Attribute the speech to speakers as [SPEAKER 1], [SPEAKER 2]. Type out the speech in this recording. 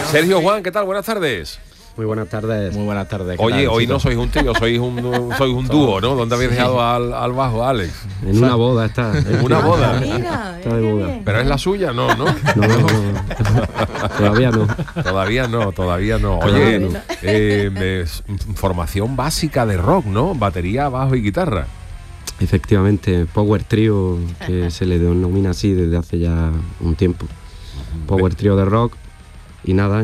[SPEAKER 1] Sergio, Juan, ¿qué tal? Buenas tardes.
[SPEAKER 2] Muy buenas tardes.
[SPEAKER 3] Muy buenas tardes.
[SPEAKER 1] Oye,
[SPEAKER 3] tal,
[SPEAKER 1] hoy
[SPEAKER 3] chicos?
[SPEAKER 1] no sois un trío, sois un dúo, ¿no? ¿Dónde habéis dejado al bajo, Alex?
[SPEAKER 2] En una boda está.
[SPEAKER 1] En una boda.
[SPEAKER 4] Mira,
[SPEAKER 2] Está de boda.
[SPEAKER 1] Pero es la suya, ¿no?
[SPEAKER 2] No. Todavía no.
[SPEAKER 1] Todavía no.
[SPEAKER 2] Todavía
[SPEAKER 1] Oye,
[SPEAKER 2] no.
[SPEAKER 1] formación básica de rock, ¿no? Batería, bajo y guitarra.
[SPEAKER 2] Efectivamente, Power Trio, que se le denomina así desde hace ya un tiempo. Power Trio de rock. Y nada,